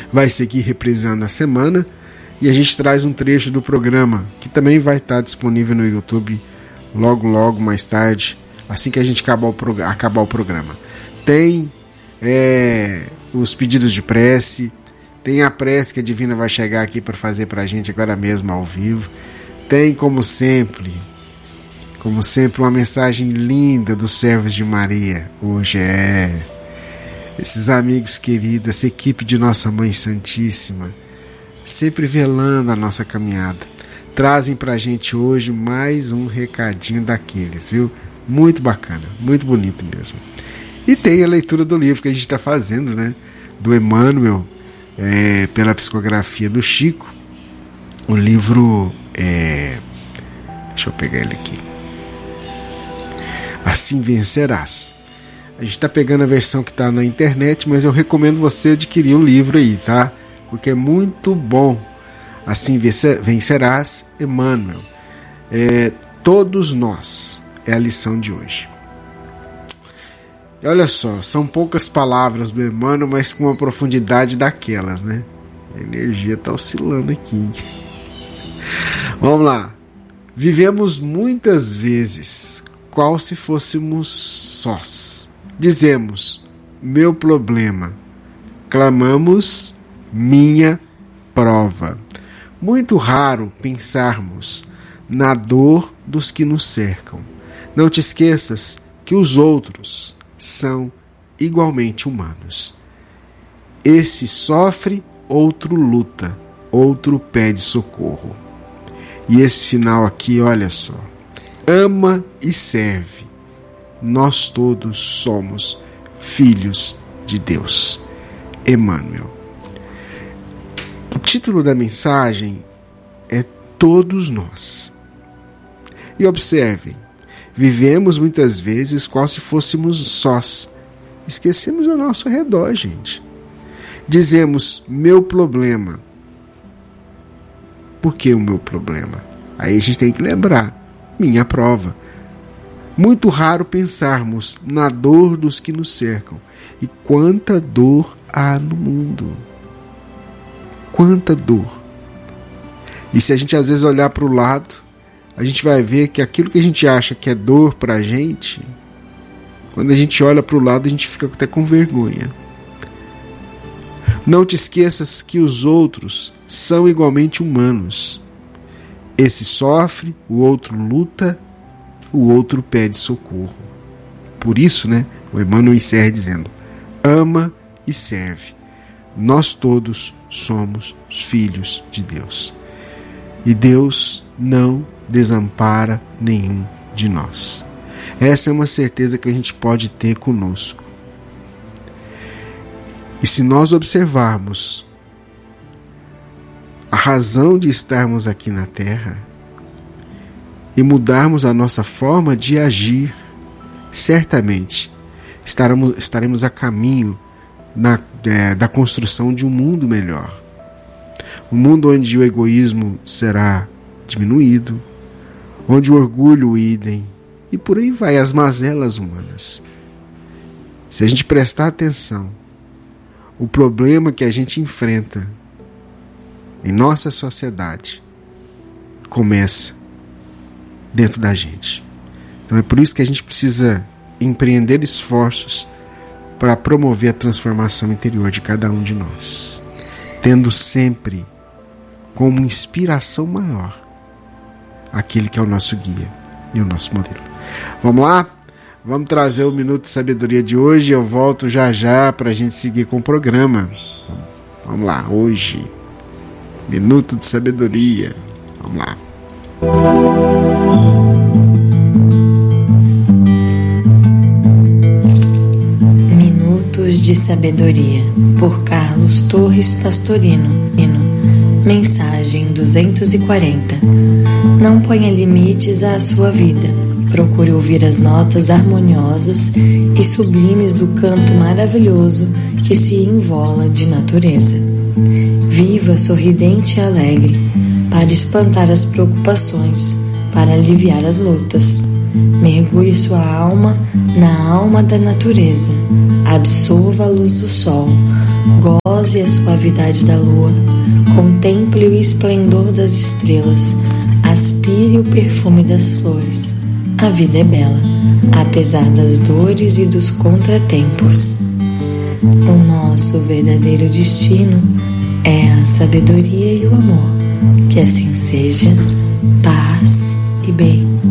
vai seguir reprisando a semana e a gente traz um trecho do programa que também vai estar disponível no YouTube logo mais tarde, assim que a gente acabar o programa. Tem os pedidos de prece, tem a prece que a Divina vai chegar aqui para fazer para a gente agora mesmo ao vivo. Tem, como sempre, uma mensagem linda dos servos de Maria. Hoje esses amigos queridos, essa equipe de Nossa Mãe Santíssima, sempre velando a nossa caminhada, trazem para a gente hoje mais um recadinho daqueles, viu? Muito bacana, muito bonito mesmo. E tem a leitura do livro que a gente está fazendo, né? Do Emmanuel, pela psicografia do Chico. O livro deixa eu pegar ele aqui. Assim Vencerás. A gente está pegando a versão que está na internet, mas eu recomendo você adquirir o livro aí, tá? Porque é muito bom. Assim Vencerás, Emmanuel. Todos nós é a lição de hoje. E olha só, são poucas palavras do Emmanuel, mas com uma profundidade daquelas, né? A energia está oscilando aqui. Vamos lá. Vivemos muitas vezes qual se fôssemos sós. Dizemos, meu problema. Clamamos, minha prova. Muito raro pensarmos na dor dos que nos cercam. Não te esqueças que os outros são igualmente humanos. Esse sofre, outro luta, outro pede socorro. E esse final aqui, olha só. Ama e serve. Nós todos somos filhos de Deus. Emmanuel. O título da mensagem é Todos Nós. E observem, vivemos muitas vezes qual se fôssemos sós. Esquecemos ao nosso redor, gente. Dizemos, meu problema. Por que o meu problema? Aí a gente tem que lembrar, minha prova. Muito raro pensarmos na dor dos que nos cercam. E quanta dor há no mundo. Quanta dor. E se a gente às vezes olhar para o lado, a gente vai ver que aquilo que a gente acha que é dor para a gente, quando a gente olha para o lado, a gente fica até com vergonha. Não te esqueças que os outros são igualmente humanos. Esse sofre, o outro luta, o outro pede socorro. Por isso, né, o Emmanuel encerra dizendo, ama e serve. Nós todos somos filhos de Deus. E Deus não desampara nenhum de nós. Essa é uma certeza que a gente pode ter conosco. E se nós observarmos a razão de estarmos aqui na Terra e mudarmos a nossa forma de agir, certamente estaremos a caminho da construção de um mundo melhor. Um mundo onde o egoísmo será diminuído, onde o orgulho idem, e por aí vai, as mazelas humanas. Se a gente prestar atenção, o problema que a gente enfrenta em nossa sociedade começa dentro da gente. Então é por isso que a gente precisa empreender esforços para promover a transformação interior de cada um de nós, tendo sempre como inspiração maior aquele que é o nosso guia e o nosso modelo. Vamos lá? Vamos trazer o Minuto de Sabedoria de hoje. Eu volto já para a gente seguir com o programa. Vamos lá, hoje, Minuto de Sabedoria. Vamos lá. Minutos de Sabedoria, por Carlos Torres Pastorino. Mensagem 240. Não ponha limites à sua vida. Procure ouvir as notas harmoniosas e sublimes do canto maravilhoso que se envola de natureza. Viva sorridente e alegre, para espantar as preocupações, para aliviar as lutas. Mergulhe sua alma na alma da natureza. Absorva a luz do sol. Goze Goze a suavidade da lua, contemple o esplendor das estrelas, aspire o perfume das flores. A vida é bela, apesar das dores e dos contratempos. O nosso verdadeiro destino é a sabedoria e o amor. Que assim seja, paz e bem.